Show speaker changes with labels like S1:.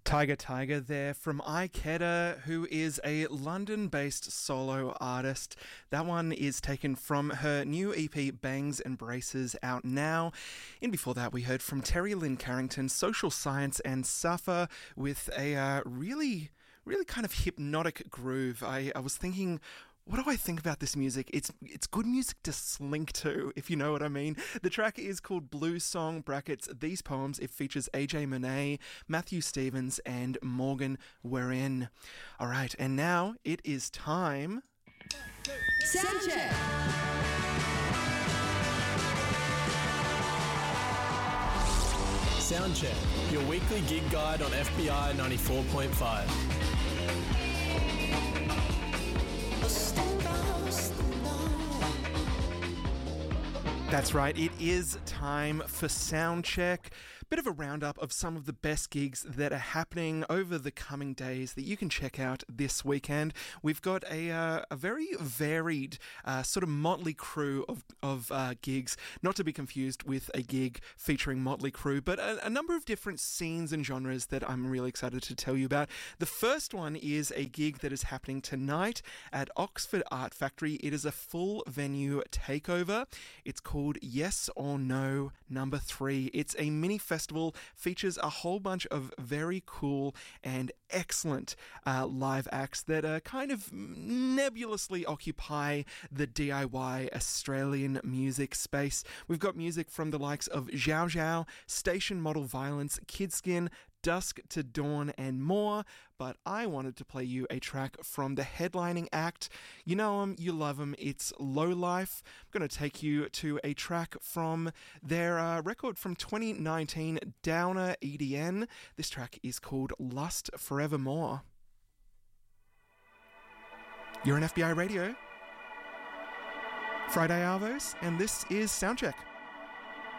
S1: Tiger Tiger there from Ikeda, who is a London-based solo artist. That one is taken from her new EP, Bangs and Braces, out now. And before that, we heard from Terry Lynn Carrington, Social Science and Suffer, with a really kind of hypnotic groove. I was thinking, what do I think about this music? It's good music to slink to, if you know what I mean. The track is called Blue Song brackets These Poems. It features AJ Monet, Matthew Stevens, and Morgan Werin. All right, and now it is time.
S2: Soundcheck.
S3: Soundcheck, your weekly gig guide on FBI 94.5.
S1: That's right, it is time for Soundcheck. Bit of a roundup of some of the best gigs that are happening over the coming days that you can check out this weekend. We've got a very varied sort of motley crew of gigs, not to be confused with a gig featuring Motley Crue, but a number of different scenes and genres that I'm really excited to tell you about. The first one is a gig that is happening tonight at Oxford Art Factory. It is a full venue takeover. It's called Yes or No Number 3. It's a mini festival, features a whole bunch of very cool and excellent live acts that kind of nebulously occupy the DIY Australian music space. We've got music from the likes of Zhao Zhao, Station Model Violence, Kidskin, Dusk to Dawn, and more, but I wanted to play you a track from the headlining act. You know them, you love them, it's Low Life. I'm going to take you to a track from their record from 2019, Downer EDN. This track is called Lust Forevermore. You're on FBI Radio, Friday Arvos, and this is Soundcheck.